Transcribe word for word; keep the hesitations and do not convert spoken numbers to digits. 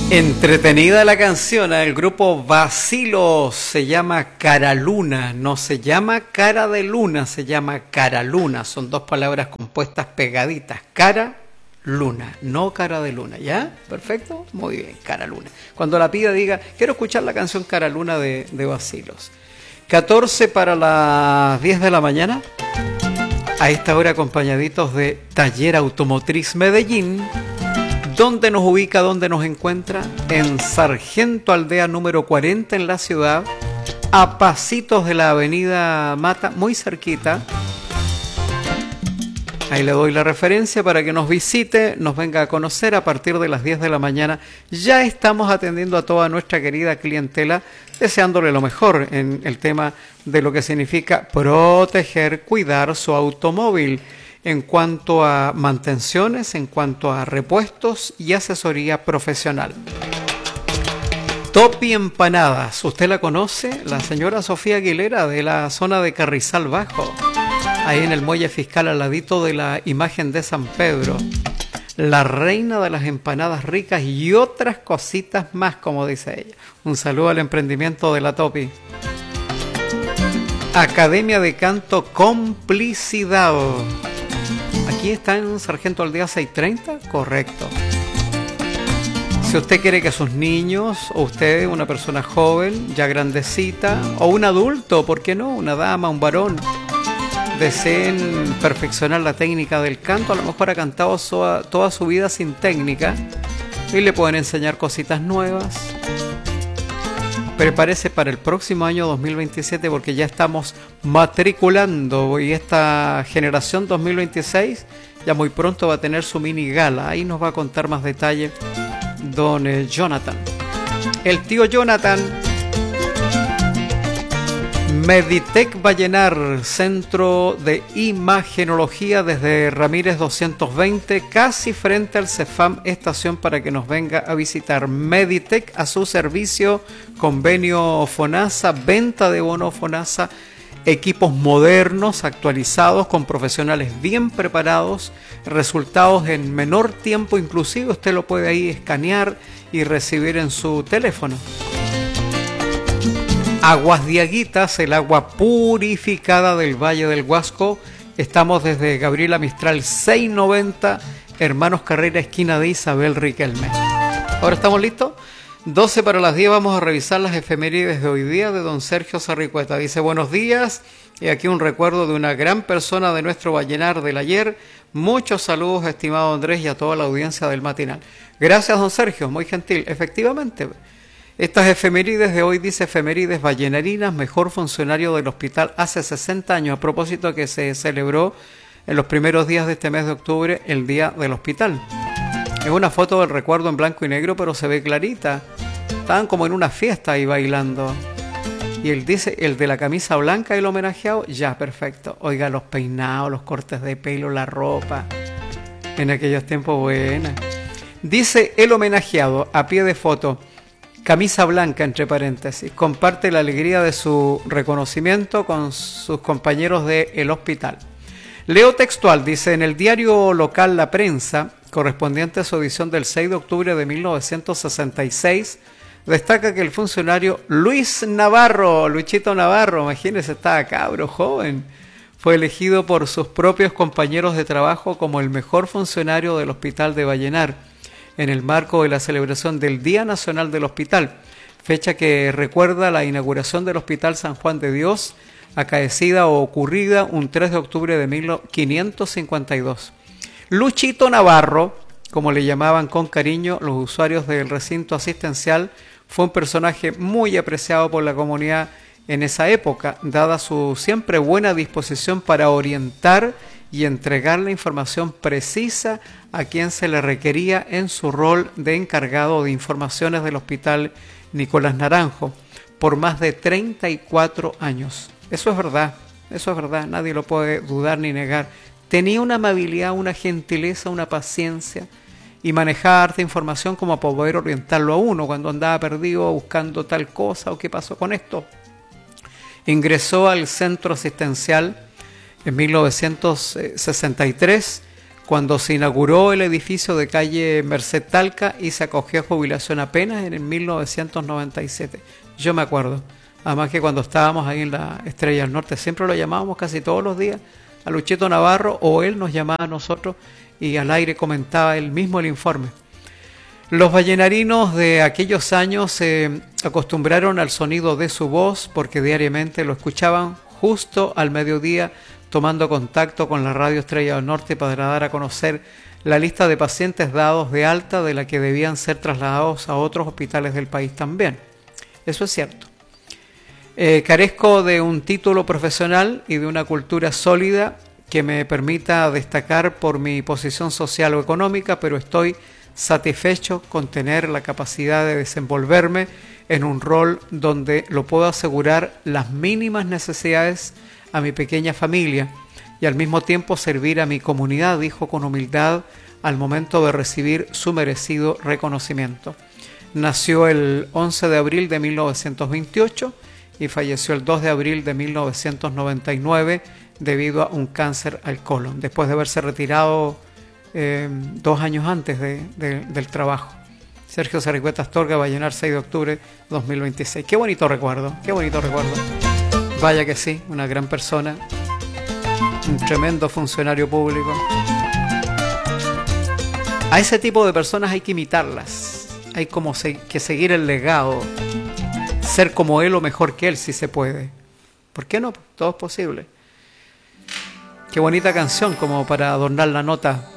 Entretenida la canción, el grupo Vacilos, se llama Cara Luna, no se llama Cara de Luna, se llama Cara Luna, son dos palabras compuestas pegaditas, Cara Luna, no Cara de Luna, ¿ya? ¿Perfecto? Muy bien, Cara Luna. Cuando la pida diga, quiero escuchar la canción Cara Luna de, de Vacilos. catorce para las diez de la mañana, a esta hora acompañaditos de Taller Automotriz Medellín. ¿Dónde nos ubica, dónde nos encuentra? En Sargento Aldea número cuarenta en la ciudad, a pasitos de la avenida Mata, muy cerquita. Ahí le doy la referencia para que nos visite, nos venga a conocer a partir de las diez de la mañana. Ya estamos atendiendo a toda nuestra querida clientela, deseándole lo mejor en el tema de lo que significa proteger, cuidar su automóvil. En cuanto a mantenciones, en cuanto a repuestos y asesoría profesional. Topi Empanadas, ¿usted la conoce? La señora Sofía Aguilera de la zona de Carrizal Bajo, ahí en el muelle fiscal al ladito de la imagen de San Pedro. La reina de las empanadas ricas y otras cositas más, como dice ella. Un saludo al emprendimiento de la Topi. Academia de Canto Complicidad. Aquí está en Sargento Aldea seiscientos treinta, correcto. Si usted quiere que sus niños, o usted, una persona joven, ya grandecita, o un adulto, ¿por qué no? Una dama, un varón, deseen perfeccionar la técnica del canto, a lo mejor ha cantado toda, toda su vida sin técnica, y le pueden enseñar cositas nuevas. Prepárese para el próximo año dos mil veintisiete porque ya estamos matriculando y esta generación dos mil veintiséis ya muy pronto va a tener su mini gala. Ahí nos va a contar más detalles don eh, Jonathan. El tío Jonathan. Meditec Vallenar, centro de imagenología desde Ramírez doscientos veinte, casi frente al Cefam Estación para que nos venga a visitar. Meditec a su servicio, convenio FONASA, venta de bono FONASA, equipos modernos, actualizados, con profesionales bien preparados, resultados en menor tiempo, inclusive usted lo puede ahí escanear y recibir en su teléfono. Aguas Diaguitas, el agua purificada del Valle del Huasco. Estamos desde Gabriela Mistral seiscientos noventa, Hermanos Carrera, esquina de Isabel Riquelme. ¿Ahora estamos listos? doce para las diez, vamos a revisar las efemérides de hoy día de don Sergio Sarricueta. Dice, buenos días, y aquí un recuerdo de una gran persona de nuestro Vallenar del ayer. Muchos saludos, estimado Andrés, y a toda la audiencia del matinal. Gracias, don Sergio, muy gentil. Efectivamente, estas efemérides de hoy dice efemérides vallenarinas, mejor funcionario del hospital hace sesenta años, a propósito que se celebró en los primeros días de este mes de octubre el Día del Hospital. Es una foto del recuerdo en blanco y negro, pero se ve clarita. Estaban como en una fiesta ahí bailando. Y él dice, el de la camisa blanca, el homenajeado, ya, perfecto. Oiga, los peinados, los cortes de pelo, la ropa. En aquellos tiempos, buena. Dice el homenajeado, a pie de foto, camisa blanca, entre paréntesis, comparte la alegría de su reconocimiento con sus compañeros del hospital. Leo textual, dice, en el diario local La Prensa, correspondiente a su edición del seis de octubre de mil novecientos sesenta y seis, destaca que el funcionario Luis Navarro, Luchito Navarro, imagínense, estaba cabro, joven, fue elegido por sus propios compañeros de trabajo como el mejor funcionario del Hospital de Vallenar, en el marco de la celebración del Día Nacional del Hospital, fecha que recuerda la inauguración del Hospital San Juan de Dios, acaecida o ocurrida un tres de octubre de mil quinientos cincuenta y dos. Luchito Navarro, como le llamaban con cariño los usuarios del recinto asistencial, fue un personaje muy apreciado por la comunidad en esa época, dada su siempre buena disposición para orientar y entregar la información precisa a quien se le requería en su rol de encargado de informaciones del Hospital Nicolás Naranjo por más de treinta y cuatro años. Eso es verdad, eso es verdad, nadie lo puede dudar ni negar. Tenía una amabilidad, una gentileza, una paciencia y manejaba harta información como para poder orientarlo a uno cuando andaba perdido buscando tal cosa o qué pasó con esto. Ingresó al centro asistencial en mil novecientos sesenta y tres cuando se inauguró el edificio de calle Merced Talca y se acogió a jubilación apenas en el mil novecientos noventa y siete. Yo me acuerdo. Además que cuando estábamos ahí en la Estrella del Norte siempre lo llamábamos casi todos los días a Luchito Navarro, o él nos llamaba a nosotros y al aire comentaba él mismo el informe. Los vallenarinos de aquellos años se acostumbraron al sonido de su voz porque diariamente lo escuchaban justo al mediodía, tomando contacto con la radio Estrella del Norte para dar a conocer la lista de pacientes dados de alta de la que debían ser trasladados a otros hospitales del país también. Eso es cierto. Eh, carezco de un título profesional y de una cultura sólida que me permita destacar por mi posición social o económica, pero estoy satisfecho con tener la capacidad de desenvolverme en un rol donde lo puedo asegurar las mínimas necesidades a mi pequeña familia y al mismo tiempo servir a mi comunidad, dijo con humildad al momento de recibir su merecido reconocimiento. Nació el once de abril de mil novecientos veintiocho y falleció el dos de abril de mil novecientos noventa y nueve debido a un cáncer al colon, después de haberse retirado eh, dos años antes de, de, del trabajo. Sergio Sarigüeta Astorga, Vallenar, seis de octubre de dos mil veintiséis. Qué bonito recuerdo, qué bonito recuerdo. Vaya que sí, una gran persona, un tremendo funcionario público. A ese tipo de personas hay que imitarlas, hay como se, que seguir el legado, ser como él o mejor que él si se puede. ¿Por qué no? Todo es posible. Qué bonita canción como para adornar la nota